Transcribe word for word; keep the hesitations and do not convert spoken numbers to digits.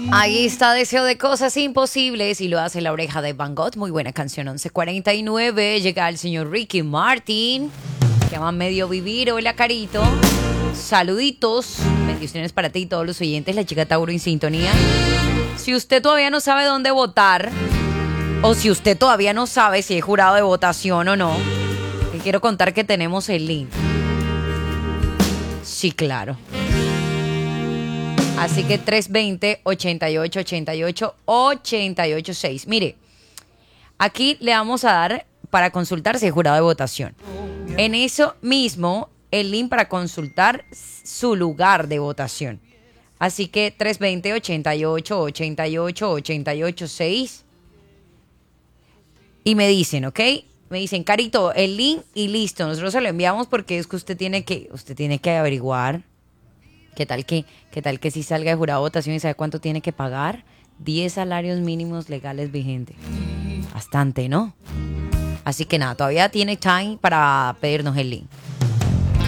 Ahí está Deseo de Cosas Imposibles y lo hace La Oreja de Van Gogh. Muy buena canción, once cuarenta y nueve. Llega el señor Ricky Martin. Se llama Medio Vivir. Hola, Carito. Saluditos. Bendiciones para ti y todos los oyentes. La chica Tauro en sintonía. Si usted todavía no sabe dónde votar, o si usted todavía no sabe si es jurado de votación o no, te quiero contar que tenemos el link. Sí, claro. Así que tres dos cero, ochenta y ocho, ochenta y ocho, ochenta y ocho seis. Mire, aquí le vamos a dar para consultar si es jurado de votación. En eso mismo, el link para consultar su lugar de votación. Así que tres dos cero, ochenta y ocho, ochenta y ocho, ochenta y ocho seis. Y me dicen, ¿ok? Me dicen, Carito, el link y listo. Nosotros se lo enviamos porque es que usted tiene que, usted tiene que averiguar. ¿Qué tal que, qué tal que si salga de jurado de votación y sabe cuánto tiene que pagar? diez salarios mínimos legales vigentes. Bastante, ¿no? Así que nada, todavía tiene time para pedirnos el link.